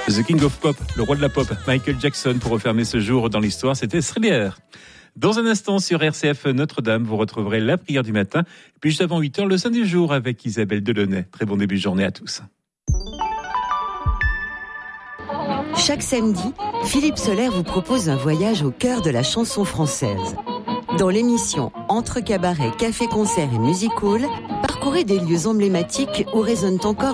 The King of Pop, le roi de la pop, Michael Jackson, pour refermer ce jour dans l'histoire, c'était Thriller. Dans un instant, sur RCF Notre-Dame, vous retrouverez la prière du matin. Puis juste avant 8h, le Saint du jour avec Isabelle Delaunay. Très bon début de journée à tous. Chaque samedi, Philippe Soler vous propose un voyage au cœur de la chanson française. Dans l'émission Entre cabaret, café-concert et music hall, parcourez des lieux emblématiques où résonnent encore